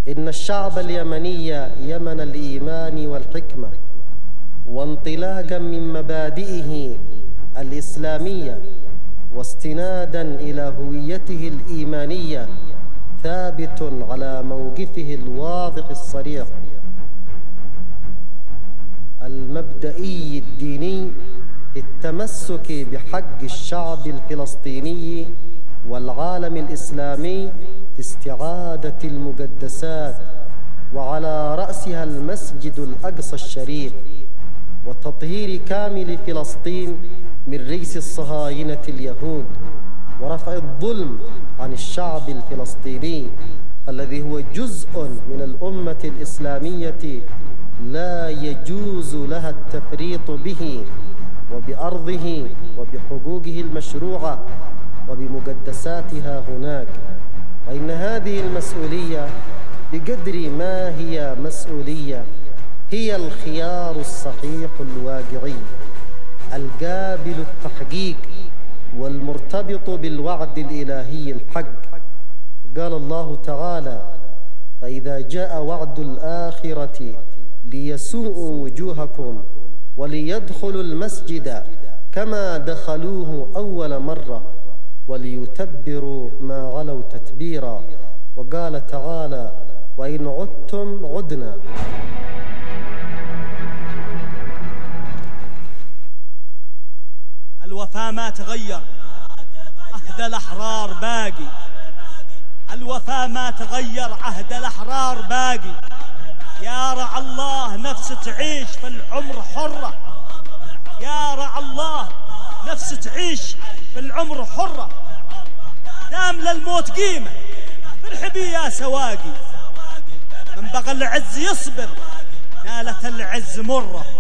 إن الشعب اليمني يمن الإيمان والحكمة، وانطلاقا من مبادئه الإسلامية واستنادا إلى هويته الإيمانية، ثابت على موقفه الواضح الصريح المبدئي الديني في التمسك بحق الشعب الفلسطيني والعالم الإسلامي في استعادة المقدسات، وعلى رأسها المسجد الأقصى الشريف، وتطهير كامل فلسطين من رجس الصهاينة اليهود، ورفع الظلم عن الشعب الفلسطيني الذي هو جزء من الأمة الإسلامية لا يجوز لها التفريط به وبأرضه وبحقوقه المشروعة وبمقدساتها هناك. وإن هذه المسؤولية بقدر ما هي مسؤولية هي الخيار الصحيح الواقعي القابل التحقيق والمرتبط بالوعد الإلهي الحق. قال الله تعالى: فإذا جاء وعد الآخرة ليسوءوا وجوهكم وليدخلوا المسجد كما دخلوه أول مرة وليتبروا ما علوا تتبيرا. وقال تعالى: وإن عدتم عدنا. الوفاء ما تغير، عهد الأحرار باقي. الوفاء ما تغير، عهد الأحرار باقي. يا رعى الله نفس تعيش في العمر حرة، يا رعى الله نفس تعيش في العمر حرة. دام للموت قيمة فرحبي يا سواقي، من بغى العز يصبر نالت العز مرة.